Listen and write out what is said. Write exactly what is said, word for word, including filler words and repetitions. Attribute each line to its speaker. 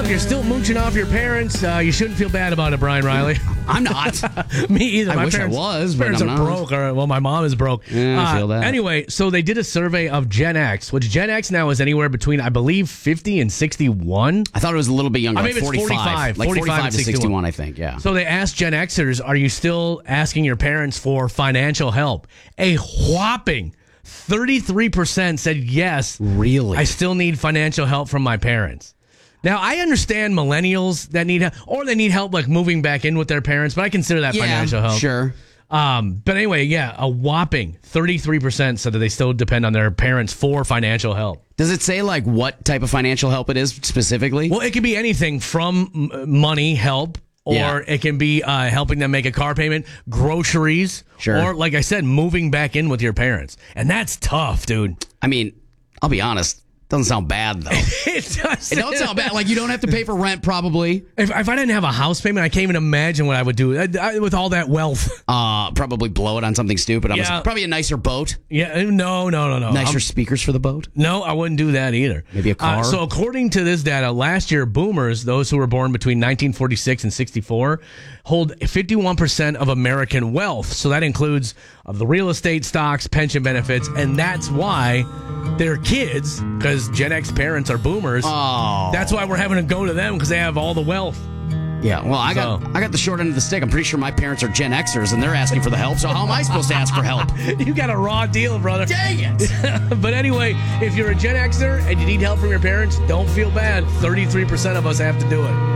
Speaker 1: you're still mooching off your parents, uh, you shouldn't feel bad about it, Brian Riley.
Speaker 2: I'm not.
Speaker 1: Me either.
Speaker 2: I
Speaker 1: my
Speaker 2: wish
Speaker 1: parents,
Speaker 2: I was, but
Speaker 1: parents
Speaker 2: I'm
Speaker 1: are
Speaker 2: not.
Speaker 1: broke. Or, well, my mom is broke.
Speaker 2: Yeah, I
Speaker 1: Uh,
Speaker 2: feel that.
Speaker 1: Anyway, so they did a survey of Gen X, which Gen X now is anywhere between, I believe, fifty and sixty-one.
Speaker 2: I thought it was a little bit younger,
Speaker 1: I
Speaker 2: like
Speaker 1: mean, it's
Speaker 2: forty-five.
Speaker 1: forty-five,
Speaker 2: Like
Speaker 1: forty-five
Speaker 2: forty-five
Speaker 1: and
Speaker 2: to
Speaker 1: sixty-one.
Speaker 2: sixty-one, I think, yeah.
Speaker 1: So they asked Gen Xers, are you still asking your parents for financial help? A whopping thirty-three percent said yes.
Speaker 2: Really?
Speaker 1: I still need financial help from my parents. Now, I understand millennials that need help, or they need help like moving back in with their parents, but I consider that
Speaker 2: yeah,
Speaker 1: financial help.
Speaker 2: Sure.
Speaker 1: Um, but anyway, yeah, a whopping thirty-three percent said that they still depend on their parents for financial help.
Speaker 2: Does it say like what type of financial help it is specifically?
Speaker 1: Well, it could be anything from m- money help, or
Speaker 2: Yeah.
Speaker 1: it can be uh, helping them make a car payment, groceries,
Speaker 2: Sure.
Speaker 1: or like I said, moving back in with your parents. And that's tough, dude.
Speaker 2: I mean, I'll be honest. Doesn't sound bad, though.
Speaker 1: It doesn't.
Speaker 2: It don't sound bad. Like, you don't have to pay for rent, probably.
Speaker 1: If, if I didn't have a house payment, I can't even imagine what I would do I, I, with all that wealth.
Speaker 2: Uh, probably blow it on something stupid. I'm
Speaker 1: Yeah.
Speaker 2: ass- probably a nicer boat.
Speaker 1: Yeah, no, no, no, no.
Speaker 2: Nicer
Speaker 1: I'm-
Speaker 2: speakers for the boat.
Speaker 1: No, I wouldn't do that either.
Speaker 2: Maybe a car?
Speaker 1: Uh, so according to this data, last year, boomers, those who were born between nineteen forty-six and sixty-four, hold fifty-one percent of American wealth. So that includes uh, the real estate, stocks, pension benefits, and that's why their kids, because Gen X parents are boomers,
Speaker 2: Oh.
Speaker 1: that's why we're having to go to them because they have all the wealth.
Speaker 2: Yeah, well, I got
Speaker 1: So-
Speaker 2: I got the short end of the stick. I'm pretty sure my parents are Gen Xers, and they're asking for the help, so how am I supposed to ask for help?
Speaker 1: You got a raw deal, brother.
Speaker 2: Dang it!
Speaker 1: But anyway, if you're a Gen Xer and you need help from your parents, don't feel bad. thirty-three percent of us have to do it.